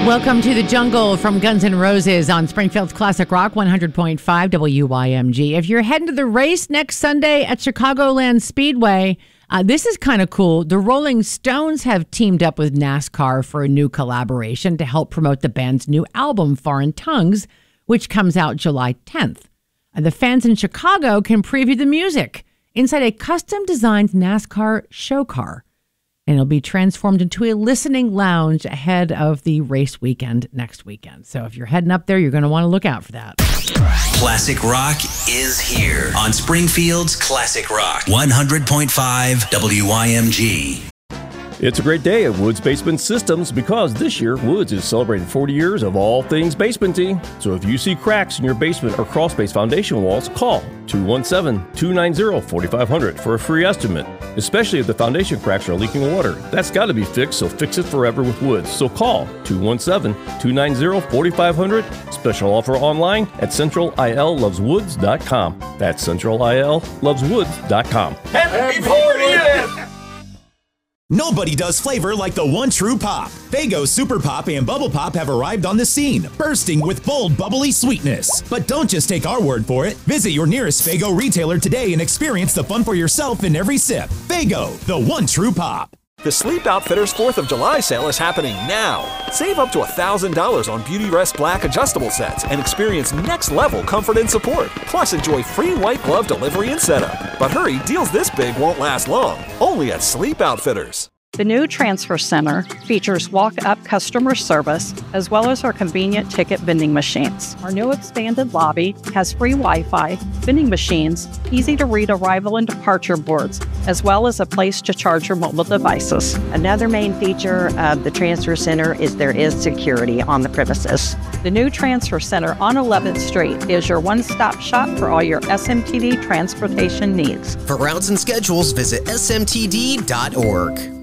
Welcome to the jungle from Guns N' Roses on Springfield's Classic Rock 100.5 WYMG. If you're heading to the race next Sunday at Chicagoland Speedway, this is kind of cool. The Rolling Stones have teamed up with NASCAR for a new collaboration to help promote the band's new album, Foreign Tongues, which comes out July 10th. The fans in Chicago can preview the music inside a custom-designed NASCAR show car. And it'll be transformed into a listening lounge ahead of the race weekend next weekend. So if you're heading up there, you're going to want to look out for that. Classic Rock is here on Springfield's Classic Rock 100.5 WYMG. It's a great day at Woods Basement Systems because this year Woods is celebrating 40 years of all things basementy. So if you see cracks in your basement or crawl space foundation walls, call 217-290-4500 for a free estimate, especially if the foundation cracks are leaking water. That's got to be fixed, so fix it forever with Woods. So call 217-290-4500. Special offer online at centralilloveswoods.com. That's centralilloveswoods.com. Happy 40th! Nobody does flavor like the one true pop. Faygo Super Pop and Bubble Pop have arrived on the scene, bursting with bold, bubbly sweetness. But don't just take our word for it. Visit your nearest Faygo retailer today and experience the fun for yourself in every sip. Faygo, the one true pop. The Sleep Outfitters 4th of July sale is happening now. Save up to $1,000 on Beautyrest Black adjustable sets and experience next-level comfort and support. Plus, enjoy free white glove delivery and setup. But hurry, deals this big won't last long. Only at Sleep Outfitters. The new Transfer Center features walk-up customer service as well as our convenient ticket vending machines. Our new expanded lobby has free Wi-Fi, vending machines, easy-to-read arrival and departure boards, as well as a place to charge your mobile devices. Another main feature of the Transfer Center is there is security on the premises. The new Transfer Center on 11th Street is your one-stop shop for all your SMTD transportation needs. For routes and schedules, visit smtd.org.